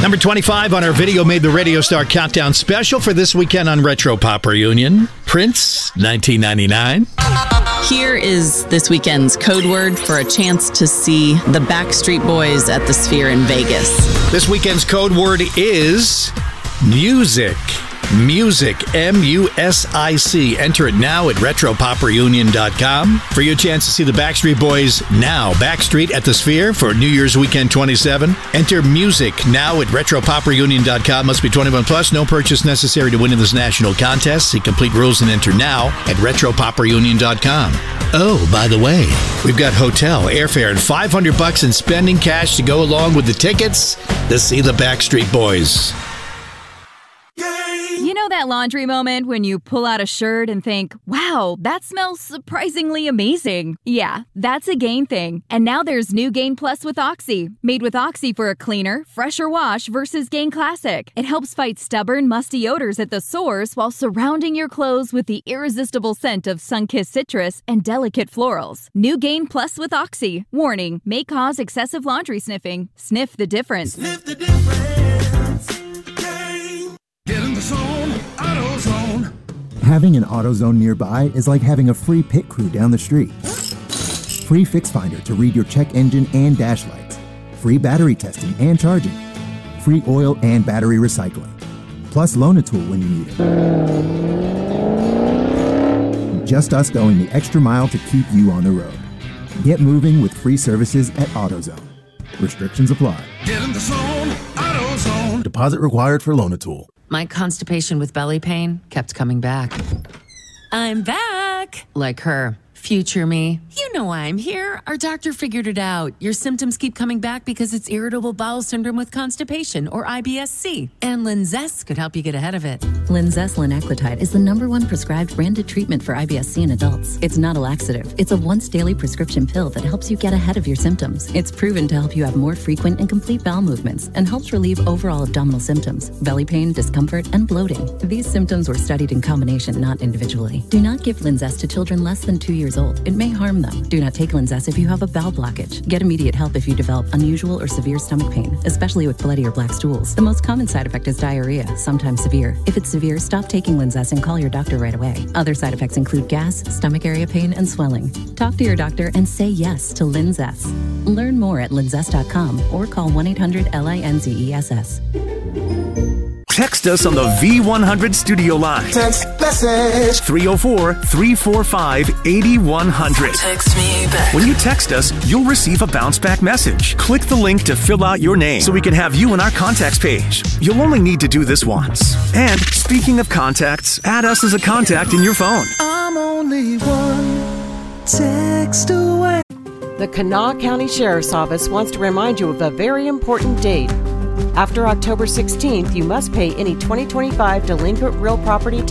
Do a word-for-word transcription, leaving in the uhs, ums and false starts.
Number twenty-five on our Video Made the Radio Star Countdown special for this weekend on Retro Pop Reunion. Prince, nineteen ninety-nine. Here is this weekend's code word for a chance to see the Backstreet Boys at the Sphere in Vegas. This weekend's code word is music. Music, M U S I C. Enter it now at retro pop reunion dot com for your chance to see the Backstreet Boys now. Backstreet at the Sphere for New Year's Weekend twenty-seven. Enter music now at retro pop reunion dot com. Must be twenty-one plus. No purchase necessary to win in this national contest. See complete rules and enter now at retro pop reunion dot com. Oh, by the way, we've got hotel, airfare, and five hundred bucks in spending cash to go along with the tickets to see the Backstreet Boys. You know that laundry moment when you pull out a shirt and think, wow, that smells surprisingly amazing. Yeah, that's a Gain thing. And now there's new Gain Plus with Oxy. Made with Oxy for a cleaner, fresher wash versus Gain Classic. It helps fight stubborn, musty odors at the source while surrounding your clothes with the irresistible scent of sun-kissed citrus and delicate florals. New Gain Plus with Oxy. Warning, may cause excessive laundry sniffing. Sniff the difference. Sniff the difference. Gain. Get in the zone, AutoZone. Having an AutoZone nearby is like having a free pit crew down the street. Free Fix Finder to read your check engine and dash lights. Free battery testing and charging. Free oil and battery recycling. Plus Loan-A-Tool when you need it. Just us going the extra mile to keep you on the road. Get moving with free services at AutoZone. Restrictions apply. Get in the zone, AutoZone. Deposit required for Loan-A-Tool. My constipation with belly pain kept coming back. I'm back! Like her. Future me. You know I'm here. Our doctor figured it out. Your symptoms keep coming back because it's irritable bowel syndrome with constipation, or I B S C. And Linzess could help you get ahead of it. Linzess linaclotide is the number one prescribed branded treatment for I B S C in adults. It's not a laxative. It's a once daily prescription pill that helps you get ahead of your symptoms. It's proven to help you have more frequent and complete bowel movements and helps relieve overall abdominal symptoms, belly pain, discomfort, and bloating. These symptoms were studied in combination, not individually. Do not give Linzess to children less than two years old. It may harm them. Do not take Linzess if you have a bowel blockage. Get immediate help if you develop unusual or severe stomach pain, especially with bloody or black stools. The most common side effect is diarrhea, sometimes severe. If it's severe, stop taking Linzess and call your doctor right away. Other side effects include gas, stomach area pain, and swelling. Talk to your doctor and say yes to Linzess. Learn more at linzess dot com or call one eight hundred L I N Z E S S. Text us on the V one hundred studio line. Text message. three oh four, three four five, eight one hundred. Text me back. When you text us, you'll receive a bounce back message. Click the link to fill out your name so we can have you in our contacts page. You'll only need to do this once. And speaking of contacts, add us as a contact in your phone. I'm only one text away. The Kanawha County Sheriff's Office wants to remind you of a very important date. After October sixteenth, you must pay any twenty twenty-five delinquent real property